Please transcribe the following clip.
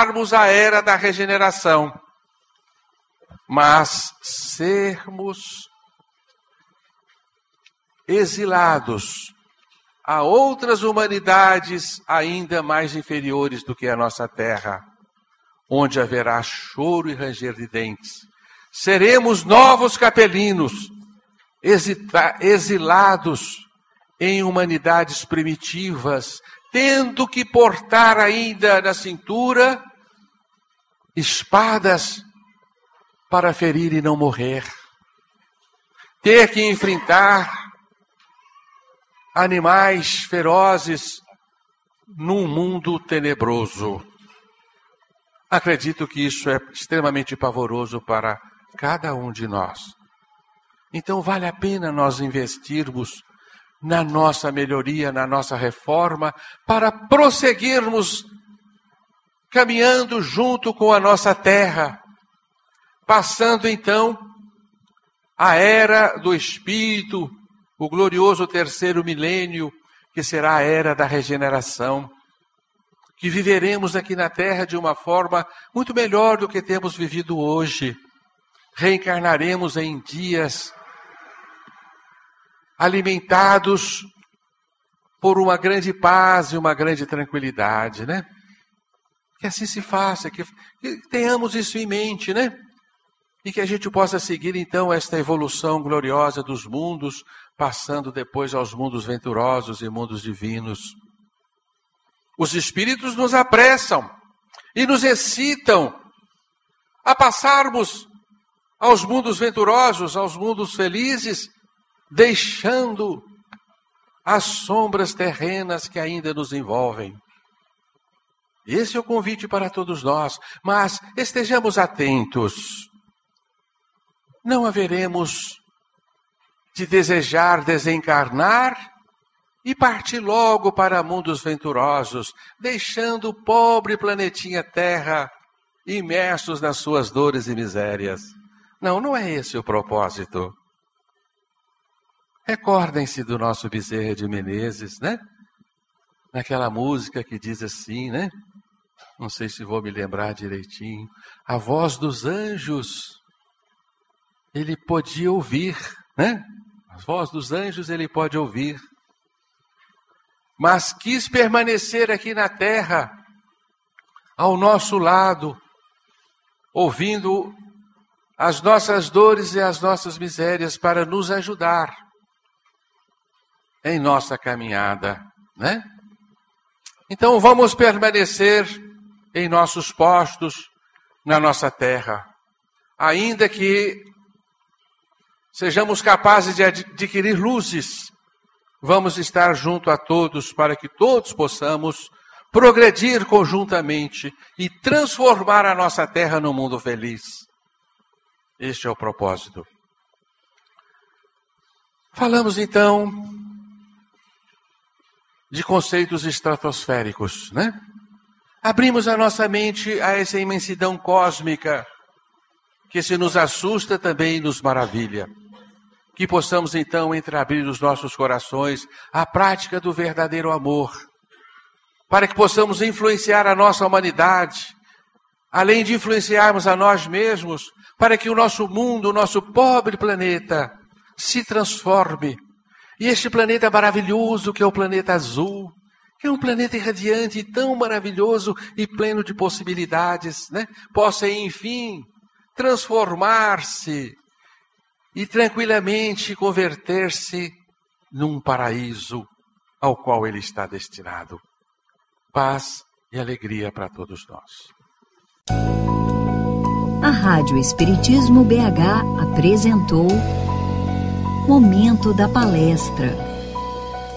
a era da regeneração, mas sermos exilados a outras humanidades ainda mais inferiores do que a nossa terra, onde haverá choro e ranger de dentes. Seremos novos capelinos, exilados em humanidades primitivas, tendo que portar ainda na cintura espadas para ferir e não morrer. Ter que enfrentar animais ferozes num mundo tenebroso. Acredito que isso é extremamente pavoroso para cada um de nós. Então vale a pena nós investirmos na nossa melhoria, na nossa reforma, para prosseguirmos caminhando junto com a nossa terra, passando então a era do Espírito, o glorioso terceiro milênio, que será a era da regeneração, que viveremos aqui na terra de uma forma muito melhor do que temos vivido hoje. Reencarnaremos em dias alimentados por uma grande paz e uma grande tranquilidade, né? Que assim se faça, que tenhamos isso em mente, né? E que a gente possa seguir então esta evolução gloriosa dos mundos, passando depois aos mundos venturosos e mundos divinos. Os espíritos nos apressam e nos excitam a passarmos aos mundos venturosos, aos mundos felizes, deixando as sombras terrenas que ainda nos envolvem. Esse é o convite para todos nós, mas estejamos atentos. Não haveremos de desejar desencarnar e partir logo para mundos venturosos, deixando o pobre planetinha Terra imersos nas suas dores e misérias. Não, não é esse o propósito. Recordem-se do nosso Bezerra de Menezes, né? Naquela música que diz assim, né? Não sei se vou me lembrar direitinho. A voz dos anjos, ele podia ouvir, né? A voz dos anjos ele pode ouvir. Mas quis permanecer aqui na terra, ao nosso lado, ouvindo as nossas dores e as nossas misérias para nos ajudar em nossa caminhada, né? Então vamos permanecer em nossos postos, na nossa terra, ainda que sejamos capazes de adquirir luzes, vamos estar junto a todos para que todos possamos progredir conjuntamente e transformar a nossa terra num mundo feliz. Este é o propósito. Falamos então de conceitos estratosféricos, né? Abrimos a nossa mente a essa imensidão cósmica que se nos assusta também nos maravilha. Que possamos então entreabrir os nossos corações à prática do verdadeiro amor, para que possamos influenciar a nossa humanidade, além de influenciarmos a nós mesmos, para que o nosso mundo, o nosso pobre planeta, se transforme. E este planeta maravilhoso, que é o planeta azul, que é um planeta irradiante e tão maravilhoso e pleno de possibilidades, né? Possa, enfim, transformar-se e tranquilamente converter-se num paraíso ao qual ele está destinado. Paz e alegria para todos nós. A Rádio Espiritismo BH apresentou Momento da Palestra.